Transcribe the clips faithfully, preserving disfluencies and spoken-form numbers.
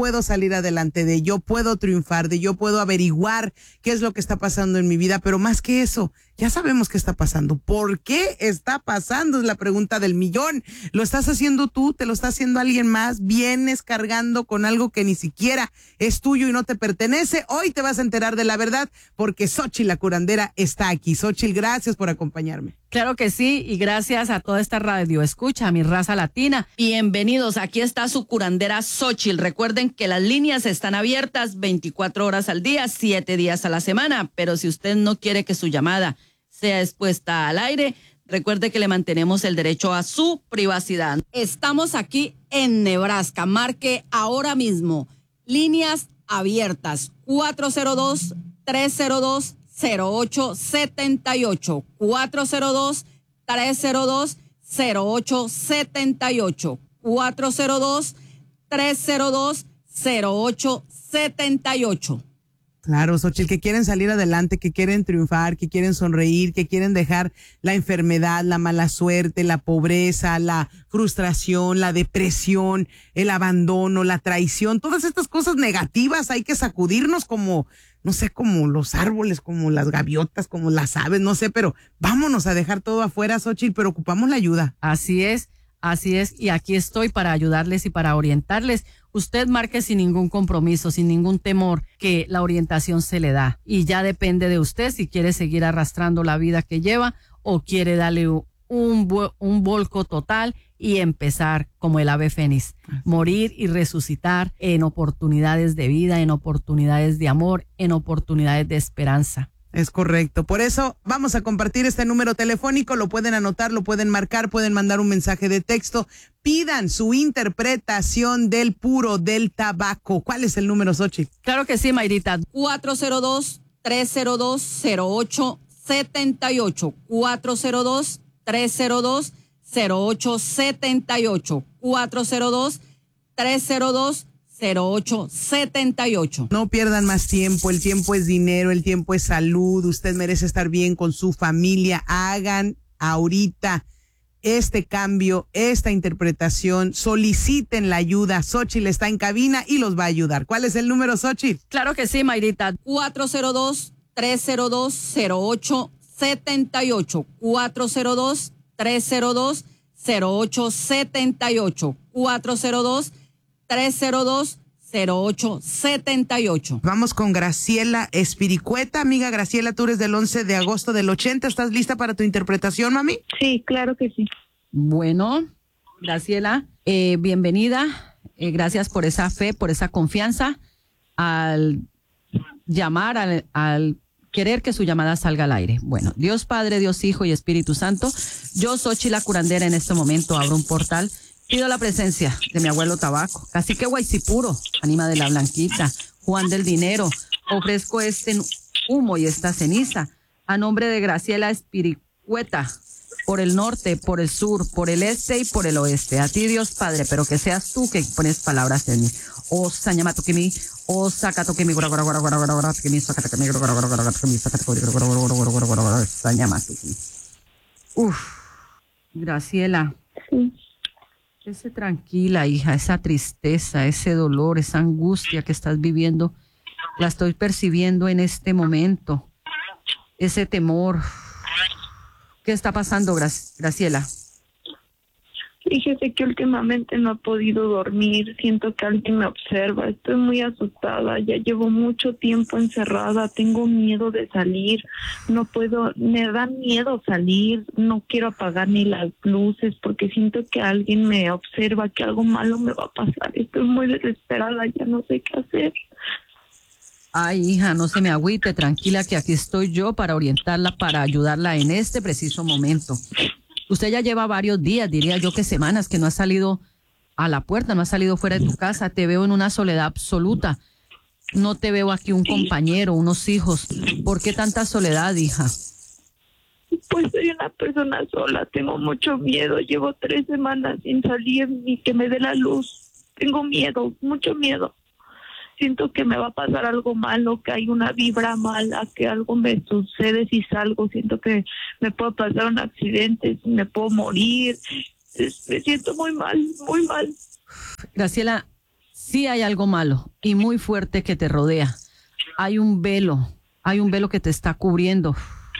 puedo salir adelante, de yo puedo triunfar, de yo puedo averiguar qué es lo que está pasando en mi vida, pero más que eso, ya sabemos qué está pasando. ¿Por qué está pasando? Es la pregunta del millón. ¿Lo estás haciendo tú? ¿Te lo está haciendo alguien más? ¿Vienes cargando con algo que ni siquiera es tuyo y no te pertenece? Hoy te vas a enterar de la verdad porque Xochitl la curandera está aquí. Xochitl, gracias por acompañarme. Claro que sí, y gracias a toda esta radio escucha, a mi raza latina. Bienvenidos, aquí está su curandera Xochitl. Recuerden que las líneas están abiertas veinticuatro horas al día, siete días a la semana, pero si usted no quiere que su llamada sea expuesta al aire, recuerde que le mantenemos el derecho a su privacidad. Estamos aquí en Nebraska, marque ahora mismo, líneas abiertas, cuatro cero dos, tres cero dos, cero ocho siete ocho, cuatro cero dos, tres cero dos, cero ocho siete ocho, cuatro cero dos, tres cero dos, cero ocho siete ocho. Claro, Xochitl, que quieren salir adelante, que quieren triunfar, que quieren sonreír, que quieren dejar la enfermedad, la mala suerte, la pobreza, la frustración, la depresión, el abandono, la traición, todas estas cosas negativas hay que sacudirnos como, no sé, como los árboles, como las gaviotas, como las aves, no sé, pero vámonos a dejar todo afuera, Xochitl, pero ocupamos la ayuda. Así es, así es, y aquí estoy para ayudarles y para orientarles. Usted marque sin ningún compromiso, sin ningún temor, que la orientación se le da. Y ya depende de usted si quiere seguir arrastrando la vida que lleva o quiere darle un, un volco total y empezar como el ave fénix. Morir y resucitar en oportunidades de vida, en oportunidades de amor, en oportunidades de esperanza. Es correcto. Por eso vamos a compartir este número telefónico. Lo pueden anotar, lo pueden marcar, pueden mandar un mensaje de texto. Pidan su interpretación del puro del tabaco. ¿Cuál es el número, Xochitl? Claro que sí, Mayrita. cuatro cero dos, tres cero dos, cero ocho siete ocho. cuatro cero dos, tres cero dos, cero ocho siete ocho. cuatro cero dos, tres cero dos, cero ocho siete ocho. No pierdan más tiempo, el tiempo es dinero, el tiempo es salud, usted merece estar bien con su familia. Hagan ahorita este cambio, esta interpretación, soliciten la ayuda. Xochitl está en cabina y los va a ayudar. ¿Cuál es el número, Xochitl? Claro que sí, Mayrita. cuatro cero dos, tres cero dos, cero ocho siete ocho. cuatro cero dos, tres cero dos, cero ocho siete ocho. cuatro cero dos, tres cero dos, cero ocho siete ocho. Vamos con Graciela Espiricueta. Amiga Graciela, tú eres del once de agosto del ochenta. ¿Estás lista para tu interpretación, mami? Sí, claro que sí. Bueno, Graciela, eh, bienvenida. Eh, gracias por esa fe, por esa confianza al llamar, al, al querer que su llamada salga al aire. Bueno, Dios Padre, Dios Hijo y Espíritu Santo, yo, Xochitl la curandera, en este momento abro un portal. Pido la presencia de mi abuelo Tabaco, Cacique Guaycipuro, Ánima de la Blanquita, Juan del Dinero. Ofrezco este humo y esta ceniza a nombre de Graciela Espiricueta, por el norte, por el sur, por el este y por el oeste. A ti, Dios Padre, pero que seas tú que pones palabras en mí. O sañamato que mi, o sacato que mi, gora gora gora gora gora gora que mi, sacato que mi, gora gora gora gora que mi, sacato que mi, gora gora gora gora gora gora sañamato que mi. Uf, Graciela. Sí. Ese tranquila, hija, esa tristeza, ese dolor, esa angustia que estás viviendo, la estoy percibiendo en este momento. Ese temor. ¿Qué está pasando, Gra- Graciela? Fíjese que últimamente no he podido dormir, siento que alguien me observa, estoy muy asustada, ya llevo mucho tiempo encerrada, tengo miedo de salir, no puedo, me da miedo salir, no quiero apagar ni las luces porque siento que alguien me observa, que algo malo me va a pasar, estoy muy desesperada, ya no sé qué hacer. Ay, hija, no se me agüite, tranquila que aquí estoy yo para orientarla, para ayudarla en este preciso momento. Usted ya lleva varios días, diría yo que semanas, que no ha salido a la puerta, no ha salido fuera de tu casa. Te veo en una soledad absoluta. No te veo aquí un compañero, unos hijos. ¿Por qué tanta soledad, hija? Pues soy una persona sola, tengo mucho miedo, llevo tres semanas sin salir ni que me dé la luz. Tengo miedo, mucho miedo. Siento que me va a pasar algo malo, que hay una vibra mala, que algo me sucede si salgo. Siento que me puede pasar un accidente, me puedo morir. Me siento muy mal, muy mal. Graciela, sí hay algo malo y muy fuerte que te rodea. Hay un velo, hay un velo que te está cubriendo.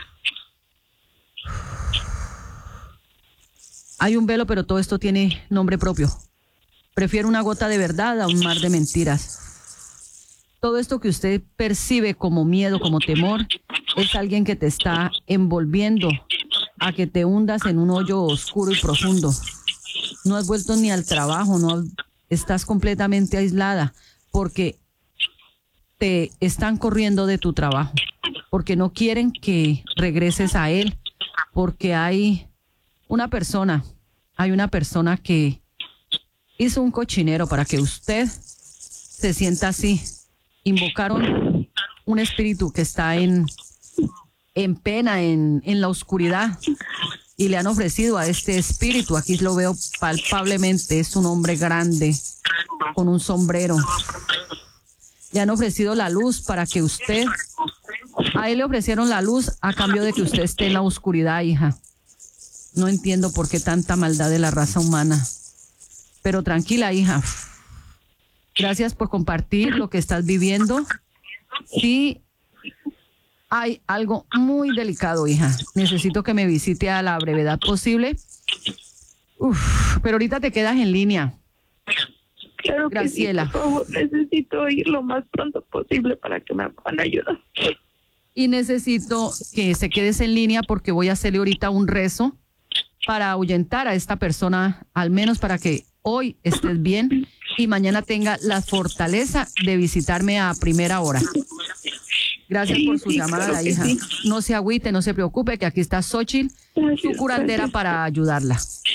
Hay un velo, pero todo esto tiene nombre propio. Prefiero una gota de verdad a un mar de mentiras. Todo esto que usted percibe como miedo, como temor, es alguien que te está envolviendo a que te hundas en un hoyo oscuro y profundo. No has vuelto ni al trabajo, no estás completamente aislada porque te están corriendo de tu trabajo, porque no quieren que regreses a él, porque hay una persona, hay una persona que hizo un cochinero para que usted se sienta así. Invocaron un espíritu que está en, en pena, en, en la oscuridad, y le han ofrecido a este espíritu, aquí lo veo palpablemente, es un hombre grande con un sombrero. Le han ofrecido la luz para que usted, a él le ofrecieron la luz a cambio de que usted esté en la oscuridad, hija. No entiendo por qué tanta maldad de la raza humana. Pero tranquila, hija. Gracias por compartir lo que estás viviendo. Sí, hay algo muy delicado, hija. Necesito que me visite a la brevedad posible. Uf, pero ahorita te quedas en línea. Claro que Graciela. sí, por favor, necesito ir lo más pronto posible para que me puedan ayudar. Y necesito que se quedes en línea porque voy a hacerle ahorita un rezo para ahuyentar a esta persona, al menos para que hoy estés bien y mañana tenga la fortaleza de visitarme a primera hora. Gracias Sí, por su sí, llamada, claro que hija. sí. No se agüite, no se preocupe, que aquí está Xochitl, su Gracias, curandera, gracias. para ayudarla.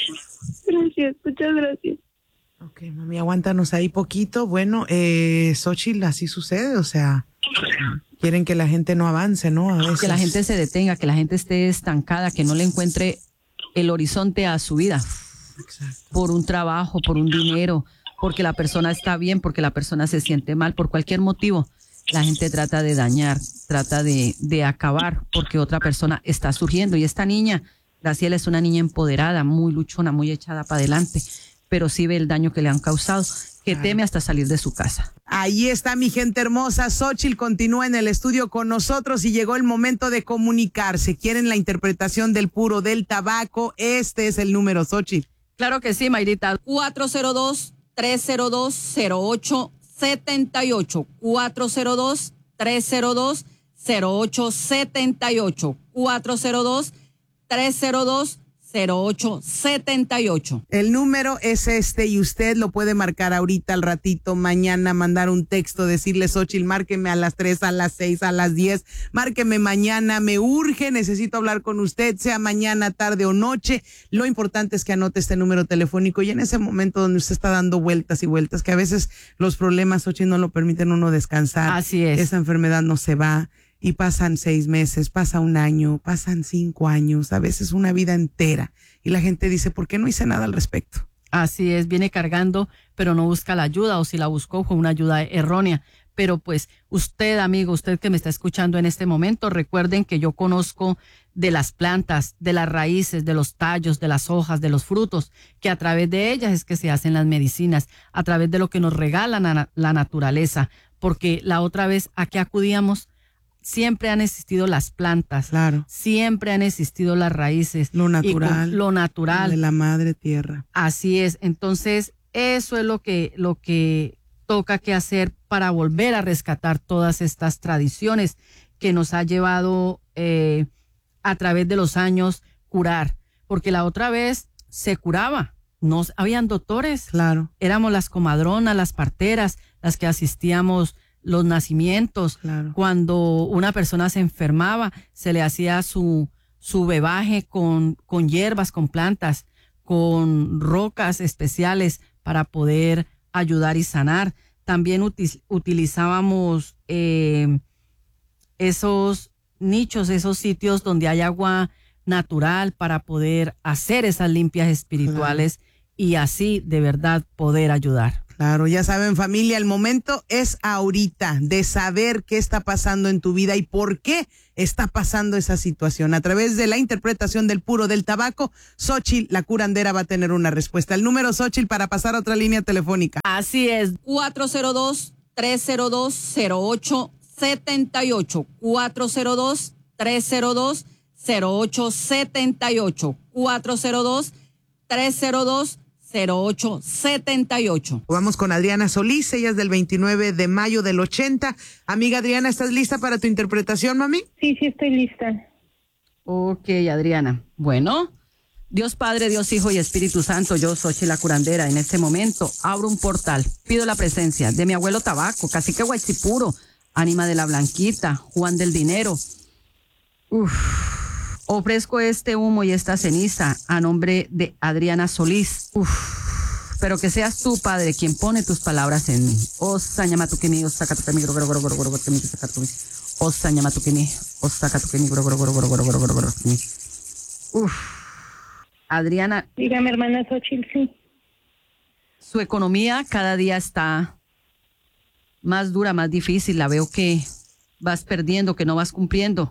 Gracias, muchas gracias. Ok, mami, aguántanos ahí poquito. Bueno, eh, Xochitl, así sucede, o sea, quieren que la gente no avance, ¿no? A veces. Que la gente se detenga, que la gente esté estancada, que no le encuentre el horizonte a su vida. Exacto. Por un trabajo, por un dinero, porque la persona está bien, porque la persona se siente mal, por cualquier motivo. La gente trata de dañar, trata de, de acabar, porque otra persona está surgiendo. Y esta niña, Graciela, es una niña empoderada, muy luchona, muy echada para adelante, pero sí ve el daño que le han causado, que Claro. teme hasta salir de su casa. Ahí está mi gente hermosa. Xochitl continúa en el estudio con nosotros y llegó el momento de comunicarse. ¿Quieren la interpretación del puro del tabaco? Este es el número, Xochitl. Claro que sí, Mayrita. cuatro cero dos, tres cero dos, cero ocho siete ocho. cuatro cero dos, tres cero dos, cero ocho siete ocho. cuatro cero dos, tres cero dos, cero ocho siete ocho. El número es este y usted lo puede marcar ahorita, al ratito, mañana, mandar un texto, decirle: Xochitl, márqueme a las tres, a las seis, a las diez, márqueme mañana, me urge, necesito hablar con usted, sea mañana, tarde o noche. Lo importante es que anote este número telefónico y en ese momento donde usted está dando vueltas y vueltas, que a veces los problemas, Xochitl, no lo permiten uno descansar. Así es. Esa enfermedad no se va. Y pasan seis meses, pasa un año, pasan cinco años, a veces una vida entera. Y la gente dice: ¿por qué no hice nada al respecto? Así es, viene cargando, pero no busca la ayuda, o si la buscó fue una ayuda errónea. Pero pues usted, amigo, usted que me está escuchando en este momento, recuerden que yo conozco de las plantas, de las raíces, de los tallos, de las hojas, de los frutos, que a través de ellas es que se hacen las medicinas, a través de lo que nos regala na- la naturaleza. Porque la otra vez, ¿a qué acudíamos? Siempre han existido las plantas, Claro. siempre han existido las raíces. Lo y con natural. lo natural. De la madre tierra. Así es. Entonces, eso es lo que, lo que toca que hacer para volver a rescatar todas estas tradiciones que nos ha llevado eh, a través de los años curar. Porque la otra vez se curaba, no habían doctores. Claro. Éramos las comadronas, las parteras, las que asistíamos los nacimientos. Claro. Cuando una persona se enfermaba, se le hacía su, su bebaje con, con hierbas, con plantas, con rocas especiales para poder ayudar y sanar. También util, utilizábamos eh, esos nichos, esos sitios donde hay agua natural para poder hacer esas limpias espirituales, claro, y así de verdad poder ayudar. Claro, ya saben, familia, el momento es ahorita de saber qué está pasando en tu vida y por qué está pasando esa situación. A través de la interpretación del puro del tabaco, Xóchitl, la curandera, va a tener una respuesta. El número, Xóchitl, para pasar a otra línea telefónica. Así es, cuatro cero dos, tres cero dos, cero ocho siete ocho, cuatro cero dos, tres cero dos, cero ocho siete ocho, cuatro cero dos, tres cero dos, cero ocho siete ocho. Vamos con Adriana Solís, ella es del veintinueve de mayo del ochenta. Amiga Adriana, ¿estás lista para tu interpretación, mami? Sí, sí estoy lista. Ok, Adriana. Bueno, Dios Padre, Dios Hijo y Espíritu Santo, yo soy la curandera. En este momento abro un portal, pido la presencia de mi abuelo Tabaco, Cacique Huachipuro, Ánima de la Blanquita, Juan del Dinero. Uf. Ofrezco este humo y esta ceniza a nombre de Adriana Solís. Uf. Pero que seas tú, Padre, quien pone tus palabras en mí. Osa ñamatukini, osa katukini, goro goro goro goro goro kini, osa ñamatukini, osa katukini, goro goro goro goro goro goro goro goro kini. Uf. Adriana. Dígame, hermana Xóchitl, sí. Su economía cada día está más dura, más difícil. La veo que vas perdiendo, que no vas cumpliendo.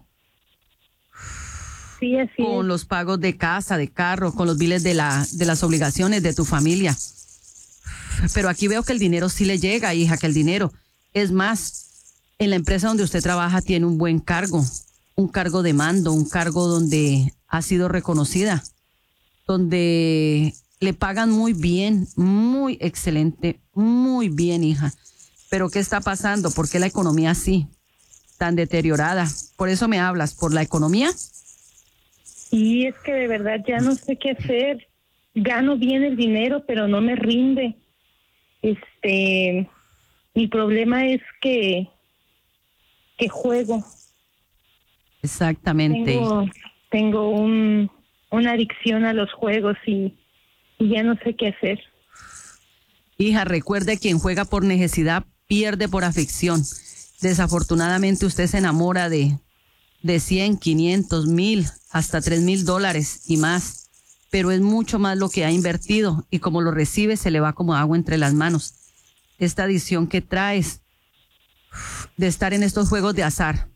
Sí, así con es. los pagos de casa, de carro, con los biles de la de las obligaciones de tu familia. Pero aquí veo que el dinero sí le llega, hija, que el dinero. Es más, en la empresa donde usted trabaja tiene un buen cargo, un cargo de mando, un cargo donde ha sido reconocida, donde le pagan muy bien, muy excelente, muy bien, hija. Pero ¿qué está pasando? ¿Por qué la economía así, tan deteriorada? Por eso me hablas, ¿por la economía? Y es que de verdad ya no sé qué hacer. Gano bien el dinero, pero no me rinde. Este, mi problema es que que juego. Exactamente. Tengo, tengo un, una adicción a los juegos y, y ya no sé qué hacer. Hija, recuerde, quien juega por necesidad pierde por aflicción. Desafortunadamente usted se enamora de de cien, quinientos, mil, hasta tres mil dólares y más, pero es mucho más lo que ha invertido y como lo recibe se le va como agua entre las manos. Esta adicción que traes de estar en estos juegos de azar.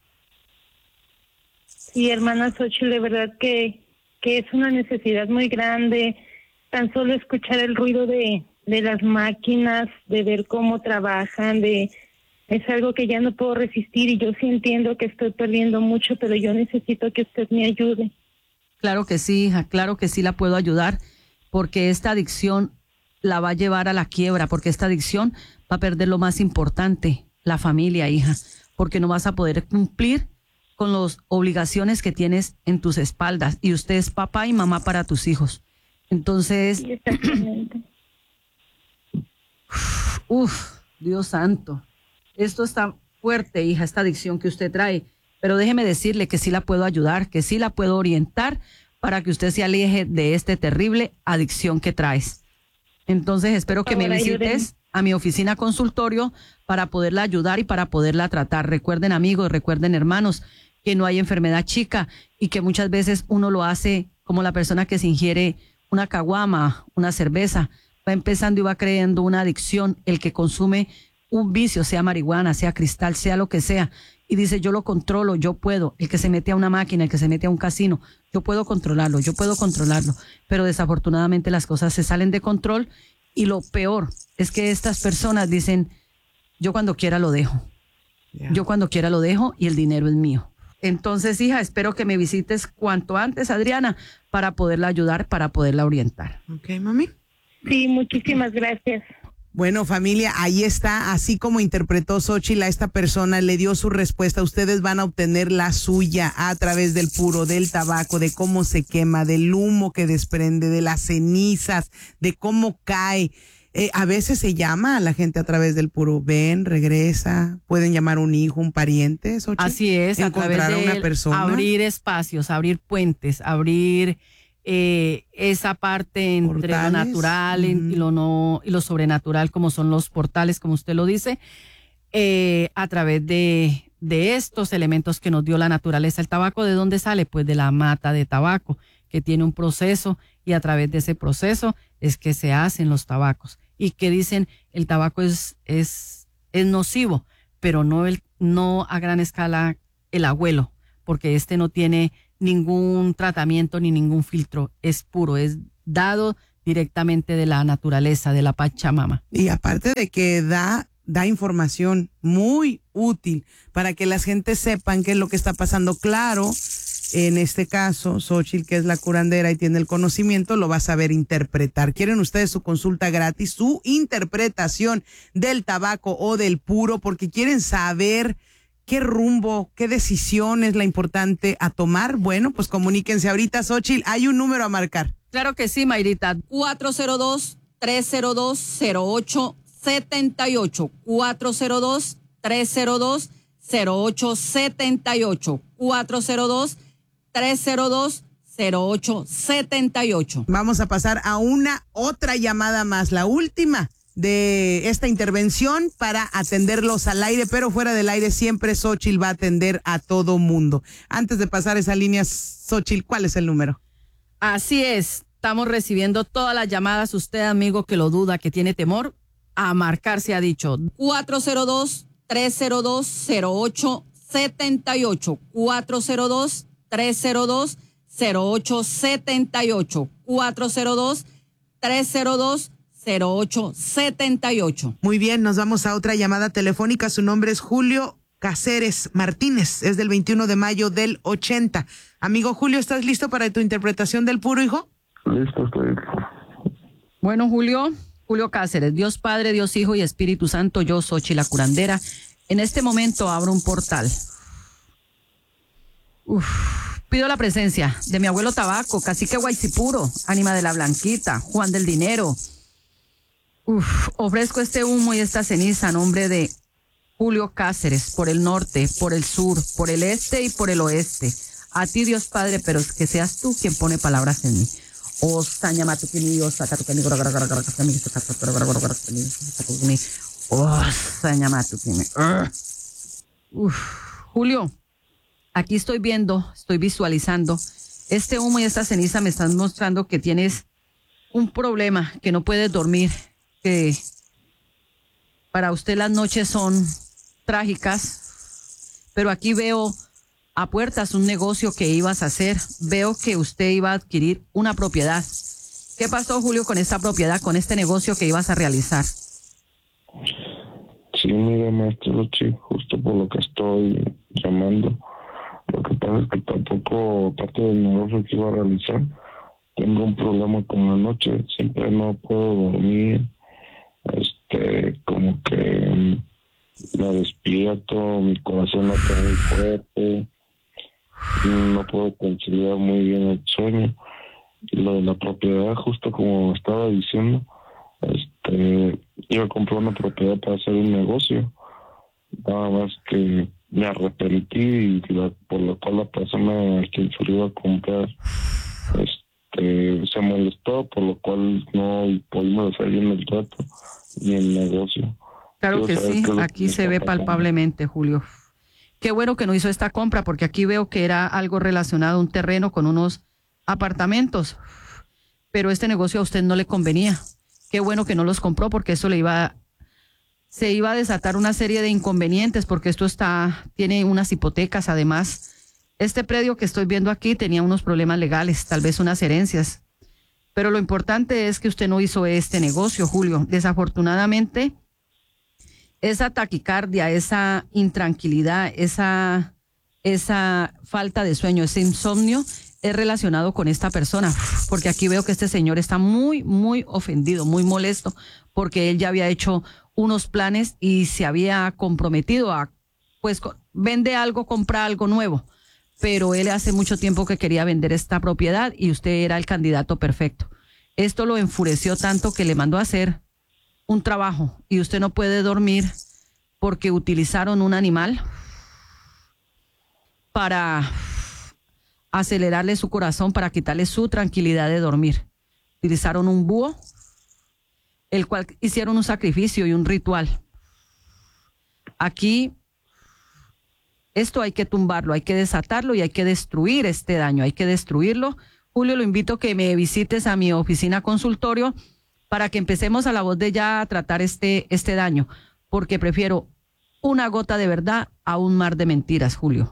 Sí, hermana Xóchitl, de verdad que, que es una necesidad muy grande. Tan solo escuchar el ruido de, de las máquinas, de ver cómo trabajan, de es algo que ya no puedo resistir y yo sí entiendo que estoy perdiendo mucho, pero yo necesito que usted me ayude. Claro que sí, hija, claro que sí la puedo ayudar, porque esta adicción la va a llevar a la quiebra, porque esta adicción va a perder lo más importante, la familia, hija, porque no vas a poder cumplir con las obligaciones que tienes en tus espaldas y usted es papá y mamá para tus hijos. Entonces, Sí, exactamente. Uf, Dios santo. Esto está fuerte, hija, esta adicción que usted trae, pero déjeme decirle que sí la puedo ayudar, que sí la puedo orientar para que usted se aleje de esta terrible adicción que traes. Entonces espero que me visites a mi oficina consultorio para poderla ayudar y para poderla tratar. Recuerden, amigos, recuerden, hermanos, que no hay enfermedad chica y que muchas veces uno lo hace como la persona que se ingiere una caguama, una cerveza, va empezando y va creyendo una adicción, el que consume un vicio, sea marihuana, sea cristal, sea lo que sea, y dice yo lo controlo, yo puedo, el que se mete a una máquina, el que se mete a un casino, yo puedo controlarlo, yo puedo controlarlo, pero desafortunadamente las cosas se salen de control y lo peor es que estas personas dicen yo cuando quiera lo dejo, yeah. yo cuando quiera lo dejo y el dinero es mío. Entonces, hija, espero que me visites cuanto antes, Adriana, para poderla ayudar, para poderla orientar. Ok, mami. Sí, muchísimas gracias. Bueno, familia, ahí está, así como interpretó Xóchitl a esta persona, le dio su respuesta. Ustedes van a obtener la suya a través del puro, del tabaco, de cómo se quema, del humo que desprende, de las cenizas, de cómo cae. Eh, a veces se llama a la gente a través del puro. Ven, regresa, pueden llamar a un hijo, un pariente, Xóchitl. Así es, a través de una persona. Abrir espacios, abrir puentes, abrir eh, esa parte entre portales, lo natural uh-huh. y lo no y lo sobrenatural, como son los portales, como usted lo dice, eh, a través de, de estos elementos que nos dio la naturaleza. El tabaco, ¿de dónde sale? Pues de la mata de tabaco, que tiene un proceso y a través de ese proceso es que se hacen los tabacos. y que dicen el tabaco es, es, es nocivo, pero no, el, no a gran escala el abuelo, porque este no tiene ningún tratamiento ni ningún filtro, es puro, es dado directamente de la naturaleza, de la Pachamama. Y aparte de que da, da información muy útil para que la gente sepan qué es lo que está pasando. Claro, en este caso, Xóchitl, que es la curandera y tiene el conocimiento, lo va a saber interpretar. ¿Quieren ustedes su consulta gratis, su interpretación del tabaco o del puro? Porque quieren saber qué rumbo, qué decisión es la importante a tomar. Bueno, pues comuníquense ahorita, Xóchitl. Hay un número a marcar. Claro que sí, Mayrita. cuatro cero dos, tres cero dos, cero ocho siete ocho. cuatro cero dos, tres cero dos, cero ocho siete ocho. cuatro cero dos, tres cero dos, cero ocho siete ocho. Vamos a pasar a una otra llamada más, la última de esta intervención para atenderlos al aire, pero fuera del aire siempre Xóchitl va a atender a todo mundo. Antes de pasar esa línea, Xóchitl, ¿cuál es el número? Así es, estamos recibiendo todas las llamadas. Usted, amigo, que lo duda, que tiene temor, a marcar se ha dicho. cuatro cero dos, tres cero dos, cero ocho siete ocho. cuatro cero dos, tres cero dos, cero ocho siete ocho. cuatro cero dos, tres cero dos, cero ocho siete ocho. Muy bien, nos vamos a otra llamada telefónica. Su nombre es Julio Cáceres Martínez, es del veintiuno de mayo del ochenta. Amigo Julio, ¿estás listo para tu interpretación del puro, hijo? Listo, estoy listo. Bueno, Julio, Julio Cáceres, Dios Padre, Dios Hijo y Espíritu Santo, yo, Xóchitl, la curandera, en este momento abro un portal. Uf, pido la presencia de mi abuelo Tabaco, Cacique Guaycipuro, Ánima de la Blanquita, Juan del Dinero. Uf, ofrezco este humo y esta ceniza a nombre de Julio Cáceres, por el norte, por el sur, por el este y por el oeste. A ti, Dios Padre, pero que seas tú quien pone palabras en mí. Oh, Sañamatu, oh, Sacatucani, oh, Sañamatu, Uf, Julio, aquí estoy viendo, estoy visualizando. Este humo y esta ceniza me están mostrando que tienes un problema, que no puedes dormir, que para usted las noches son trágicas, pero aquí veo a puertas un negocio que ibas a hacer. Veo que usted iba a adquirir una propiedad. ¿Qué pasó, Julio, con esta propiedad, con este negocio que ibas a realizar? Sí, mire, maestro, sí, justo por lo que estoy llamando. Lo que pasa es que tampoco, parte del negocio que iba a realizar, tengo un problema con la noche. Siempre no puedo dormir. Este, como que me despierto, mi corazón no está muy fuerte. No puedo conciliar muy bien el sueño. Y lo de la propiedad, justo como estaba diciendo, este, iba a comprar una propiedad para hacer un negocio. Nada más que me arrepentí y la, por lo cual la persona a quien se lo iba a comprar este, se molestó, por lo cual no pudimos hacer bien el trato ni el negocio. Claro que sí, que aquí se ve pasando palpablemente, Julio. Qué bueno que no hizo esta compra, porque aquí veo que era algo relacionado a un terreno con unos apartamentos, pero este negocio a usted no le convenía. Qué bueno que no los compró, porque eso le iba, se iba a desatar una serie de inconvenientes, porque esto está, tiene unas hipotecas. Además, este predio que estoy viendo aquí tenía unos problemas legales, tal vez unas herencias, pero lo importante es que usted no hizo este negocio, Julio. Desafortunadamente, esa taquicardia, esa intranquilidad, esa, esa falta de sueño, ese insomnio es relacionado con esta persona, porque aquí veo que este señor está muy, muy ofendido, muy molesto, porque él ya había hecho unos planes y se había comprometido a, pues, vende algo, compra algo nuevo, pero él hace mucho tiempo que quería vender esta propiedad y usted era el candidato perfecto. Esto lo enfureció tanto que le mandó a hacer un trabajo y usted no puede dormir porque utilizaron un animal para acelerarle su corazón, para quitarle su tranquilidad de dormir. Utilizaron un búho, el cual hicieron un sacrificio y un ritual. Aquí, esto hay que tumbarlo, hay que desatarlo y hay que destruir este daño, hay que destruirlo. Julio, lo invito a que me visites a mi oficina consultorio para que empecemos a la voz de ya a tratar este, este daño, porque prefiero una gota de verdad a un mar de mentiras, Julio.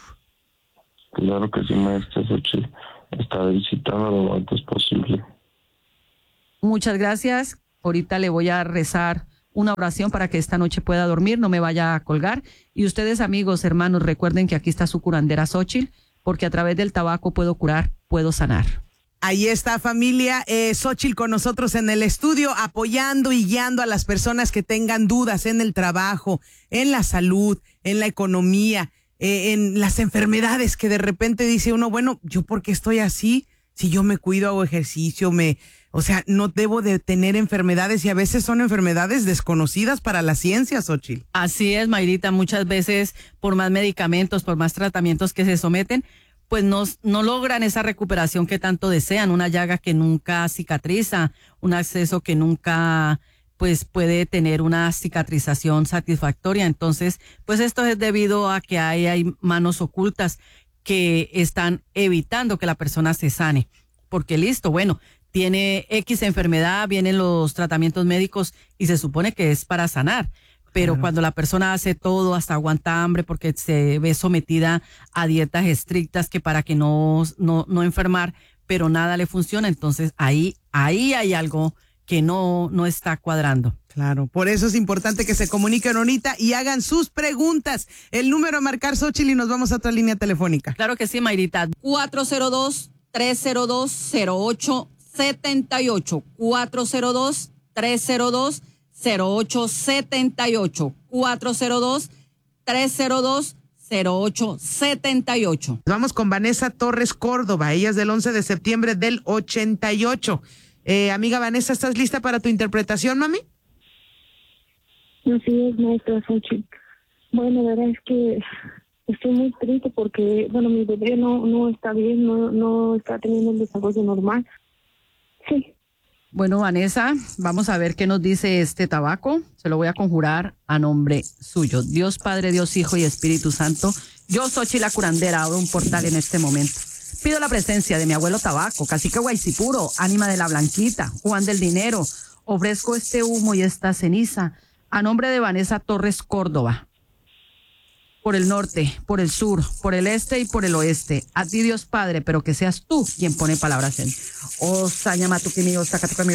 Claro que sí, maestra Xochitl. Estaré visitando lo antes posible. Muchas gracias. Ahorita le voy a rezar una oración para que esta noche pueda dormir, no me vaya a colgar. Y ustedes, amigos, hermanos, recuerden que aquí está su curandera Xochitl, porque a través del tabaco puedo curar, puedo sanar. Ahí está, familia. Eh, Xochitl con nosotros en el estudio, apoyando y guiando a las personas que tengan dudas en el trabajo, en la salud, en la economía, eh, en las enfermedades, que de repente dice uno, bueno, ¿yo por qué estoy así? Si yo me cuido, hago ejercicio, me... O sea, no debo de tener enfermedades, y a veces son enfermedades desconocidas para la ciencia, Xochitl. Así es, Mayrita, muchas veces por más medicamentos, por más tratamientos que se someten, pues no, no logran esa recuperación que tanto desean, una llaga que nunca cicatriza, un acceso que nunca pues puede tener una cicatrización satisfactoria. Entonces, pues esto es debido a que hay, hay manos ocultas que están evitando que la persona se sane. Porque listo, bueno, tiene X enfermedad, vienen los tratamientos médicos y se supone que es para sanar. Pero claro, cuando la persona hace todo, hasta aguanta hambre porque se ve sometida a dietas estrictas que para que no, no, no enfermar, pero nada le funciona, entonces ahí, ahí hay algo que no, no está cuadrando. Claro, por eso es importante que se comuniquen ahorita y hagan sus preguntas. El número a marcar, Xochitl, y nos vamos a otra línea telefónica. Claro que sí, Mayrita. cuatro cero dos, tres cero dos, cero ocho setenta y ocho. cuatro cero dos, tres cero dos, cero ocho setenta y ocho. cuatro cero dos, tres cero dos, cero ocho setenta y ocho. Vamos con Vanessa Torres Córdoba. Ella es del once de septiembre del ochenta y ocho. Eh, amiga Vanessa, ¿estás lista para tu interpretación, mami? Así es, maestra Xochitl. Bueno, la verdad es que estoy muy triste porque, bueno, mi bebé no, no está bien, no, no está teniendo el desarrollo normal. Sí. Bueno, Vanessa, vamos a ver qué nos dice este tabaco. Se lo voy a conjurar a nombre suyo. Dios Padre, Dios Hijo y Espíritu Santo. Yo, Xochitl la curandera, abro un portal en este momento. Pido la presencia de mi abuelo Tabaco, cacique Guaycipuro, ánima de la Blanquita, Juan del Dinero. Ofrezco este humo y esta ceniza a nombre de Vanessa Torres Córdoba. Por el norte, por el sur, por el este y por el oeste. A ti, Dios Padre, pero que seas tú quien pone palabras en. Oh, sañamatuki mío, sacatuki,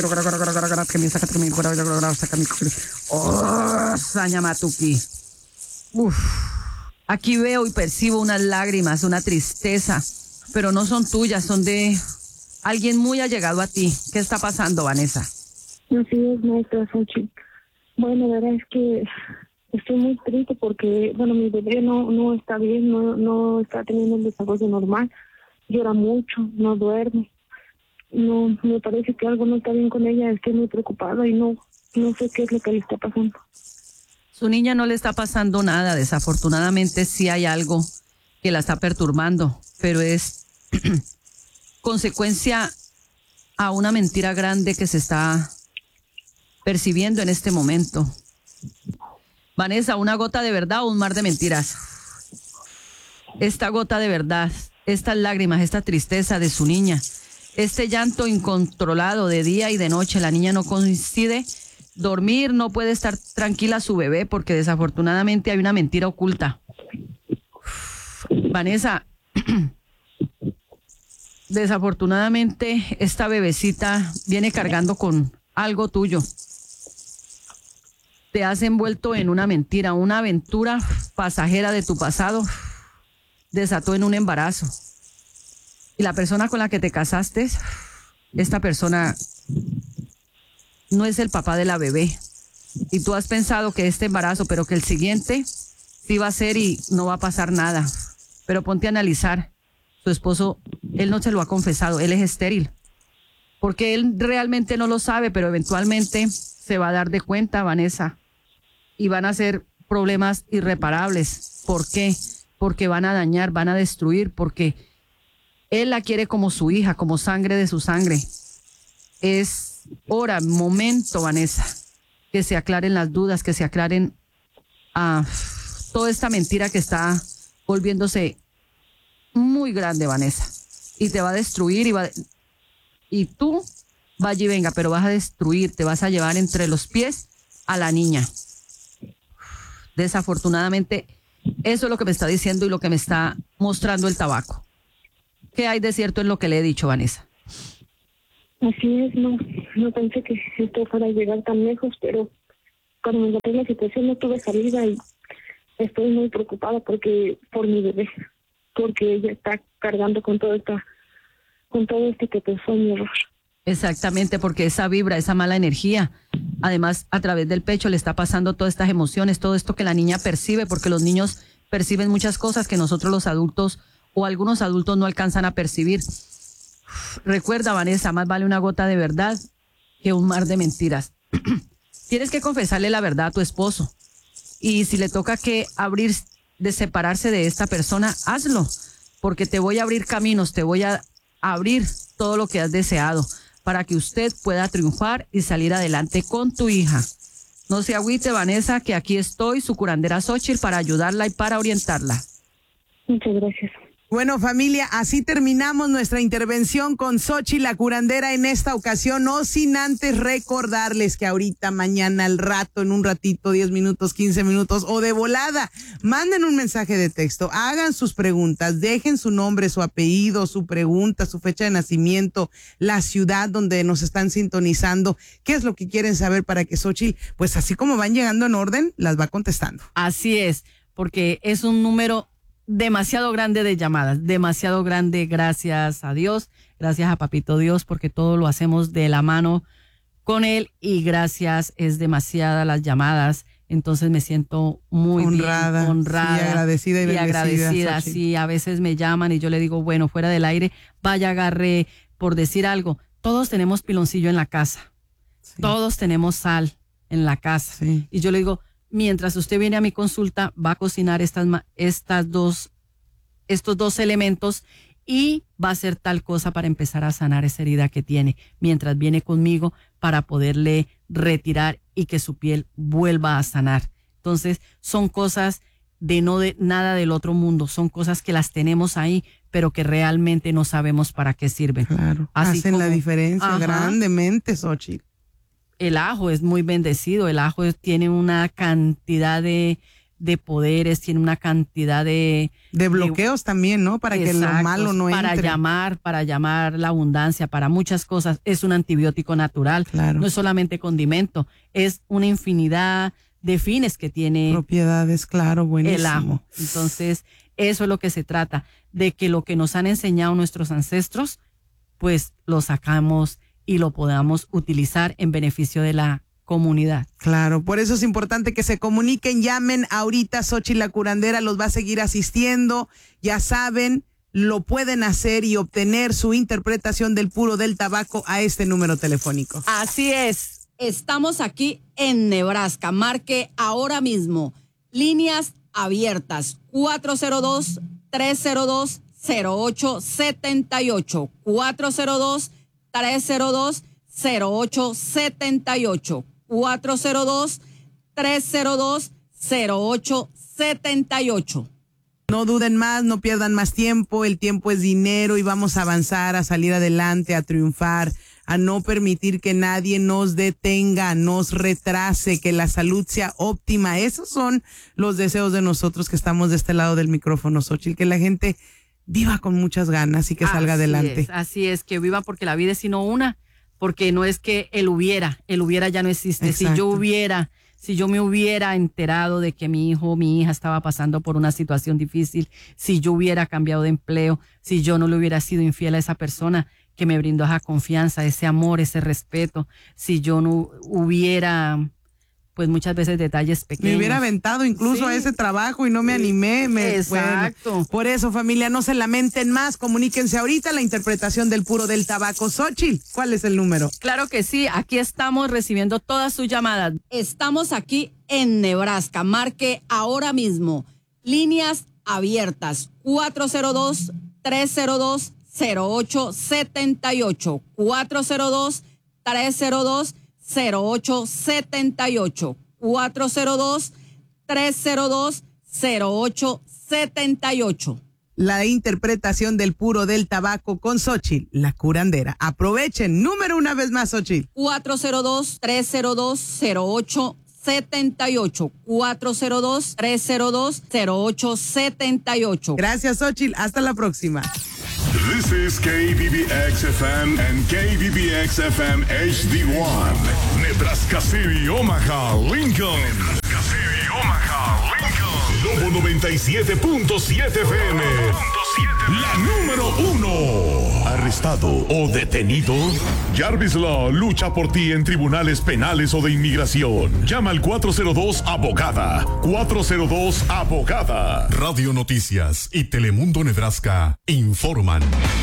oh, sañamatuki. Uf. Aquí veo y percibo unas lágrimas, una tristeza, pero no son tuyas, son de alguien muy allegado a ti. ¿Qué está pasando, Vanessa? Así es, maestra Xochitl. Bueno, la verdad es que estoy muy triste porque, bueno, mi bebé no, no está bien, no, no está teniendo el desarrollo normal. Llora mucho, no duerme. No, me parece que algo no está bien con ella, estoy muy preocupada y no, no sé qué es lo que le está pasando. Su niña no le está pasando nada, desafortunadamente sí hay algo que la está perturbando, pero es consecuencia a una mentira grande que se está percibiendo en este momento. Vanessa, una gota de verdad o un mar de mentiras. Esta gota de verdad, estas lágrimas, esta tristeza de su niña, este llanto incontrolado de día y de noche, la niña no coincide dormir, no puede estar tranquila su bebé porque desafortunadamente hay una mentira oculta. Vanessa, desafortunadamente esta bebecita viene cargando con algo tuyo. Te has envuelto en una mentira, una aventura pasajera de tu pasado desató en un embarazo. Y la persona con la que te casaste, esta persona no es el papá de la bebé. Y tú has pensado que este embarazo, pero que el siguiente sí va a ser y no va a pasar nada. Pero ponte a analizar. Su esposo, él no se lo ha confesado, él es estéril. Porque él realmente no lo sabe, pero eventualmente se va a dar de cuenta, Vanessa. Y van a ser problemas irreparables. ¿Por qué? Porque van a dañar, van a destruir, porque él la quiere como su hija, como sangre de su sangre. Es hora, momento, Vanessa, que se aclaren las dudas, que se aclaren ah, toda esta mentira que está volviéndose muy grande, Vanessa. Y te va a destruir y, va, y tú vaya y venga, pero vas a destruir, te vas a llevar entre los pies a la niña. Desafortunadamente, eso es lo que me está diciendo y lo que me está mostrando el tabaco. ¿Qué hay de cierto en lo que le he dicho, Vanessa? Así es, no, no pensé que esto fuera a llegar tan lejos, pero cuando me encontré en la situación no tuve salida y estoy muy preocupada porque por mi bebé, porque ella está cargando con todo esta, con todo este que fue mi error. Exactamente, porque esa vibra, esa mala energía, además a través del pecho le está pasando todas estas emociones, todo esto que la niña percibe, porque los niños perciben muchas cosas que nosotros los adultos o algunos adultos no alcanzan a percibir. Recuerda, Vanessa, más vale una gota de verdad que un mar de mentiras. Tienes que confesarle la verdad a tu esposo. Y si le toca que abrir, de separarse de esta persona, hazlo. Porque te voy a abrir caminos, te voy a abrir todo lo que has deseado para que usted pueda triunfar y salir adelante con tu hija. No se agüite, Vanessa, que aquí estoy, su curandera Xóchitl, para ayudarla y para orientarla. Muchas gracias. Bueno, familia, así terminamos nuestra intervención con Xóchitl, la curandera, en esta ocasión, no sin antes recordarles que ahorita, mañana, al rato, en un ratito, diez minutos, quince minutos o de volada, manden un mensaje de texto, hagan sus preguntas, dejen su nombre, su apellido, su pregunta, su fecha de nacimiento, la ciudad donde nos están sintonizando, qué es lo que quieren saber para que Xóchitl, pues así como van llegando en orden, las va contestando. Así es, porque es un número demasiado grande de llamadas, demasiado grande, gracias a Dios, gracias a Papito Dios, porque todo lo hacemos de la mano con él y gracias, es demasiadas las llamadas, entonces me siento muy honrada, bien, honrada sí, agradecida y, y bendecida, agradecida, Xóchitl. sí, a veces me llaman y yo le digo, bueno, fuera del aire, vaya, agarre, por decir algo, todos tenemos piloncillo en la casa, sí. Todos tenemos sal en la casa, sí. Y yo le digo, mientras usted viene a mi consulta, va a cocinar estas, estas dos, estos dos elementos y va a hacer tal cosa para empezar a sanar esa herida que tiene, mientras viene conmigo para poderle retirar y que su piel vuelva a sanar. Entonces, son cosas de no de nada del otro mundo, son cosas que las tenemos ahí, pero que realmente no sabemos para qué sirven. Claro, Así hacen como, la diferencia, ajá, grandemente, Xóchitl. El ajo es muy bendecido, el ajo es, tiene una cantidad de, de poderes, tiene una cantidad de... De bloqueos de, también, ¿no? Para exactos, que lo malo no para entre. Para llamar, para llamar la abundancia, para muchas cosas. Es un antibiótico natural, claro. No es solamente condimento, es una infinidad de fines que tiene... Propiedades, claro, buenísimo. El ajo. Entonces, eso es lo que se trata, de que lo que nos han enseñado nuestros ancestros, pues lo sacamos y lo podamos utilizar en beneficio de la comunidad. Claro, por eso es importante que se comuniquen, llamen ahorita. Xóchitl la curandera los va a seguir asistiendo, ya saben, lo pueden hacer y obtener su interpretación del puro del tabaco a este número telefónico. Así es, estamos aquí en Nebraska, marque ahora mismo, líneas abiertas, cuatro cero dos, tres cero dos, cero ocho siete ocho, cuatro cero dos, tres cero dos, cero ocho siete ocho, cuatro cero dos, tres cero dos, cero ocho siete ocho. No duden más, no pierdan más tiempo, el tiempo es dinero y vamos a avanzar, a salir adelante, a triunfar, a no permitir que nadie nos detenga, nos retrase, que la salud sea óptima. Esos son los deseos de nosotros que estamos de este lado del micrófono, Xóchitl, que la gente viva con muchas ganas y que salga así adelante. Es, así es, que viva porque la vida es sino una, porque no es que el hubiera, el hubiera ya no existe. Exacto. Si yo hubiera, si yo me hubiera enterado de que mi hijo o mi hija estaba pasando por una situación difícil, si yo hubiera cambiado de empleo, si yo no le hubiera sido infiel a esa persona que me brindó esa confianza, ese amor, ese respeto, si yo no hubiera... pues muchas veces detalles pequeños. Me hubiera aventado incluso sí. a ese trabajo y no me animé. Me, Exacto. Bueno, por eso, familia, no se lamenten más, comuníquense ahorita la interpretación del puro del tabaco. Xóchitl, ¿cuál es el número? Claro que sí, aquí estamos recibiendo todas sus llamadas. Estamos aquí en Nebraska, marque ahora mismo, líneas abiertas, cuatro cero dos, tres cero dos, cero ocho siete ocho, cuatro cero dos, tres cero dos, cero ocho siete ocho, cuatro cero dos, tres cero dos, cero ocho siete ocho. la interpretación del puro del tabaco con Xóchitl, la curandera. Aprovechen. Número una vez más, Xóchitl. cuatro cero dos, tres cero dos, cero ocho setenta y ocho. cuatro cero dos, tres cero dos, cero ocho setenta y ocho. Gracias, Xóchitl. Hasta la próxima. This is K B B X F M and K B B X F M H D one. Nebraska City, Omaha, Lincoln. Nebraska City, Omaha, Lincoln. Lobo noventa y siete punto siete F M. La número uno. ¿Arrestado o detenido? Jarvis Law lucha por ti en tribunales penales o de inmigración. Llama al cuatro cero dos abogada. cuatro cero dos abogada. Radio Noticias y Telemundo Nebraska informan.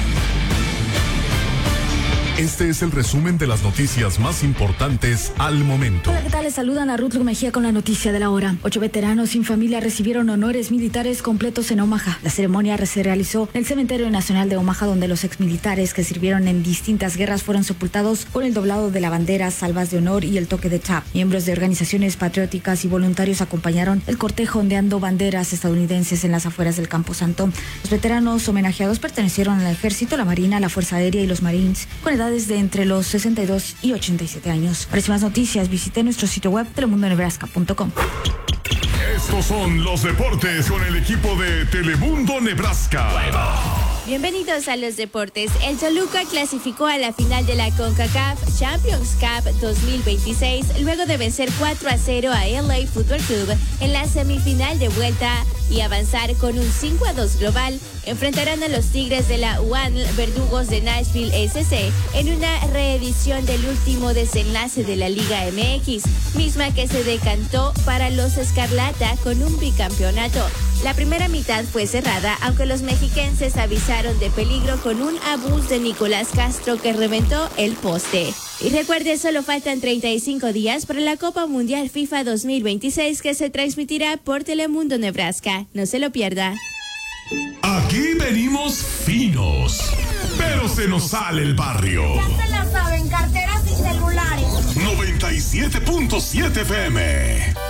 Este es el resumen de las noticias más importantes al momento. Hola, ¿qué tal? Les saludan a Ruth Mejía con la noticia de la hora. Ocho veteranos sin familia recibieron honores militares completos en Omaha. La ceremonia se realizó en el Cementerio Nacional de Omaha, donde los exmilitares que sirvieron en distintas guerras fueron sepultados con el doblado de la bandera, salvas de honor y el toque de tap. Miembros de organizaciones patrióticas y voluntarios acompañaron el cortejo ondeando banderas estadounidenses en las afueras del Camposanto. Los veteranos homenajeados pertenecieron al Ejército, la Marina, la Fuerza Aérea y los Marines, con edades de entre los sesenta y dos y ochenta y siete años. Para más noticias, visite nuestro sitio web telemundo nebraska punto com. Estos son los deportes con el equipo de Telemundo Nebraska. Bienvenidos a los deportes. El Toluca clasificó a la final de la CONCACAF Champions Cup dos mil veintiséis luego de vencer cuatro a cero a L A Fútbol Club en la semifinal de vuelta y avanzar con un cinco a dos global. Enfrentarán a los Tigres de la U A N Verdugos de Nashville S C en una reedición del último desenlace de la Liga M X, misma que se decantó para los Escarlata con un bicampeonato. La primera mitad fue cerrada, aunque los mexiquenses avisaron de peligro con un abús de Nicolás Castro que reventó el poste. Y recuerde, solo faltan treinta y cinco días para la Copa Mundial FIFA dos mil veintiséis, que se transmitirá por Telemundo Nebraska. No se lo pierda. Aquí venimos finos, pero se nos sale el barrio. Ya se la saben, carteras y celulares. noventa y siete punto siete F M.